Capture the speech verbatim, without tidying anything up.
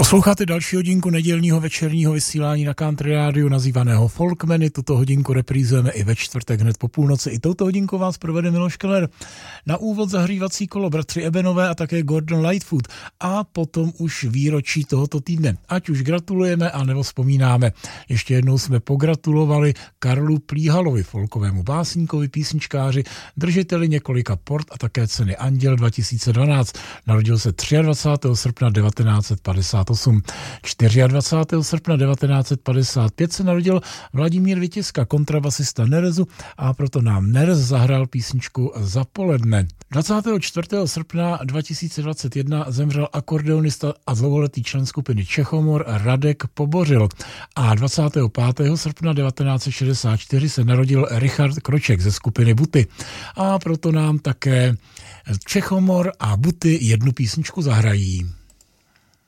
Posloucháte další hodinku nedělního večerního vysílání na Country Rádiu nazývaného Folkmeny. Tuto hodinku reprízujeme i ve čtvrtek hned po půlnoci. I touto hodinku vás provede Miloš Keller. Na úvod zahřívací kolo bratři Ebenové a také Gordon Lightfoot. A potom už výročí tohoto týdne. Ať už gratulujeme a nebo vzpomínáme. Ještě jednou jsme pogratulovali Karlu Plíhalovi, folkovému básníkovi, písničkáři, držiteli několika port a také ceny Anděl dva tisíce dvanáct. Narodil se dvacátého třetího srpna devatenáct set padesát osm. dvacátého čtvrtého srpna devatenáct set padesát pět se narodil Vladimír Vitězka, kontrabasista Nerezu, a proto nám Nerez zahrál písničku Za poledne. dvacátého čtvrtého srpna dva tisíce dvacet jedna zemřel akordeonista a dlouholetý člen skupiny Čechomor Radek Pobořil. A dvacátého pátého srpna devatenáct set šedesát čtyři se narodil Richard Kroček ze skupiny Buty. A proto nám také Čechomor a Buty jednu písničku zahrají.